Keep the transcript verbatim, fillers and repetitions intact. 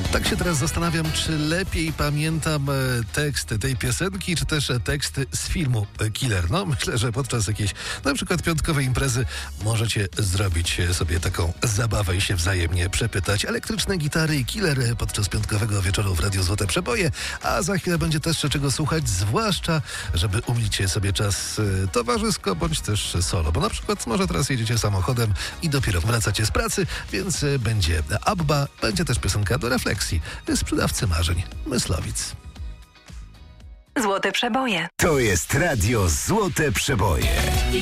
Tak się teraz zastanawiam, czy lepiej pamiętam e, tekst tej piosenki, czy też e, tekst z filmu e, Killer. No, myślę, że podczas jakiejś na przykład piątkowej imprezy możecie zrobić e, sobie taką zabawę i się wzajemnie przepytać. Elektryczne gitary i Killer e, podczas piątkowego wieczoru w Radiu Złote Przeboje, a za chwilę będzie też czego słuchać, zwłaszcza, żeby umilić sobie czas e, towarzysko, bądź też solo, bo na przykład może teraz jedziecie samochodem i dopiero wracacie z pracy, więc e, będzie Abba, będzie też piosenka do refleksji. Sprzedawcy marzeń, Myslowic. Złote Przeboje. To jest Radio Złote Przeboje.